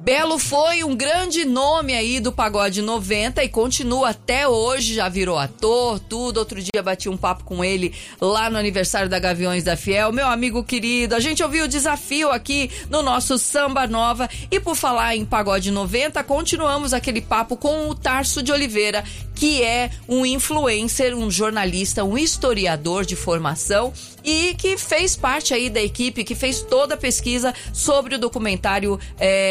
Belo foi um grande nome aí do Pagode 90 e continua até hoje, já virou ator, tudo. Outro dia bati um papo com ele lá no aniversário da Gaviões da Fiel, meu amigo querido. A gente ouviu o desafio aqui no nosso Samba Nova. E por falar em Pagode 90, continuamos aquele papo com o Tarso de Oliveira, que é um influencer, um jornalista, um historiador de formação e que fez parte aí da equipe, que fez toda a pesquisa sobre o documentário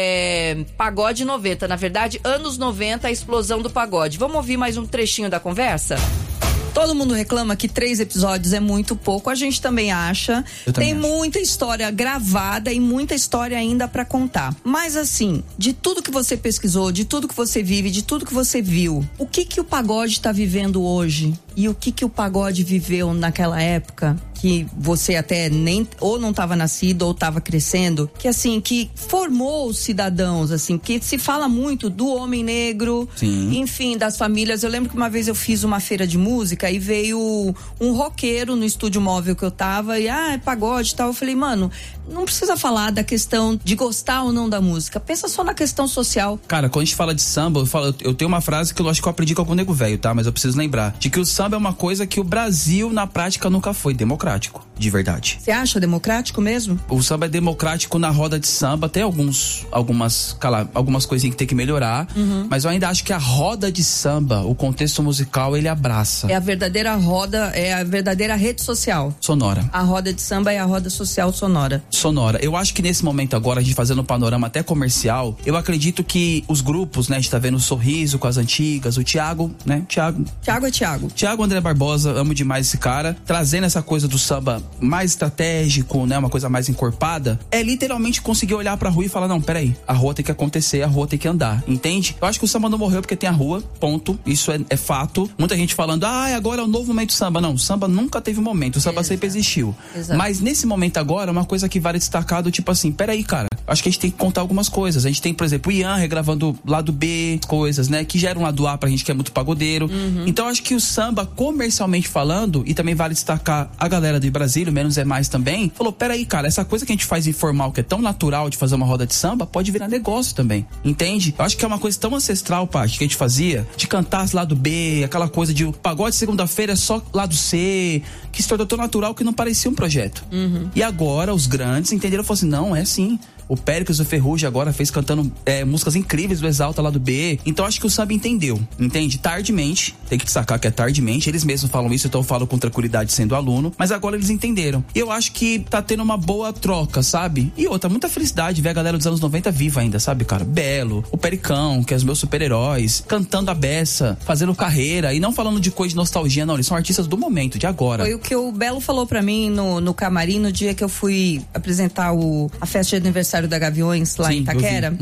Pagode 90. Na verdade, anos 90, a explosão do pagode. Vamos ouvir mais um trechinho da conversa? Todo mundo reclama que 3 episódios é muito pouco, a gente também acha. Tem muita história gravada e muita história ainda pra contar. Mas assim, de tudo que você pesquisou, de tudo que você vive, de tudo que você viu, o que o pagode tá vivendo hoje? E o que o pagode viveu naquela época? Que você até nem ou não estava nascido ou estava crescendo, que assim, que formou os cidadãos, assim, que se fala muito do homem negro, sim, enfim, das famílias. Eu lembro que uma vez eu fiz uma feira de música e veio um roqueiro no estúdio móvel que eu tava e é pagode e tal. Eu falei, mano, não precisa falar da questão de gostar ou não da música, pensa só na questão social. Cara, quando a gente fala de samba, eu tenho uma frase que eu acho que eu aprendi com algum nego velho, tá? Mas eu preciso lembrar, de que o samba é uma coisa que o Brasil na prática nunca foi democrático. De verdade. Você acha democrático mesmo? O samba é democrático na roda de samba, tem algumas coisinhas que tem que melhorar, mas eu ainda acho que a roda de samba, o contexto musical, ele abraça. É a verdadeira roda, é a verdadeira rede social. Sonora. A roda de samba é a roda social sonora. Eu acho que nesse momento agora, a gente fazendo um panorama até comercial, eu acredito que os grupos, né, a gente tá vendo o Sorriso com as antigas, o Thiago, né? Thiago é Thiago. Thiago André Barbosa, amo demais esse cara, trazendo essa coisa do samba mais estratégico, né? Uma coisa mais encorpada, literalmente conseguir olhar pra rua e falar, não, peraí, a rua tem que acontecer, a rua tem que andar, entende? Eu acho que o samba não morreu porque tem a rua, ponto, isso é fato. Muita gente falando, agora é o novo momento do samba. Não, o samba nunca teve momento, o samba sempre existiu. Exato. Mas nesse momento agora, uma coisa que vale destacar do tipo assim, peraí, cara, acho que a gente tem que contar algumas coisas. A gente tem, por exemplo, o Ian regravando lado B, coisas, né, que geram um lado A pra gente que é muito pagodeiro. Então acho que o samba, comercialmente falando, e também vale destacar a galera de Brasília, Menos é Mais também, falou, peraí, cara, essa coisa que a gente faz informal, que é tão natural de fazer uma roda de samba, pode virar negócio também, entende? Eu acho que é uma coisa tão ancestral, Paty, que a gente fazia, de cantar lado B, aquela coisa de o pagode segunda-feira é só lado C, que se tornou tão natural que não parecia um projeto. E agora os grandes entenderam e falaram assim, não, é sim. O Péricles do Ferrugem agora fez cantando músicas incríveis do Exalta lá do B. Então acho que o samba entendeu, entende? Tardimente, tem que destacar que é tardimente, eles mesmos falam isso, então eu falo com tranquilidade sendo aluno, mas agora eles entenderam. E eu acho que tá tendo uma boa troca, sabe? E outra, muita felicidade ver a galera dos anos 90 viva ainda, sabe, cara? Belo, o Pericão, que é os meus super-heróis, cantando a beça, fazendo carreira e não falando de coisa de nostalgia, não, eles são artistas do momento, de agora. Foi o que o Belo falou pra mim no camarim no dia que eu fui apresentar a festa de aniversário da Gaviões lá em Itaquera.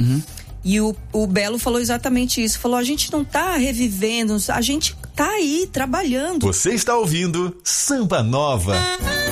E o Belo falou exatamente isso. Falou, a gente não tá revivendo, a gente tá aí trabalhando. Você está ouvindo Samba Nova.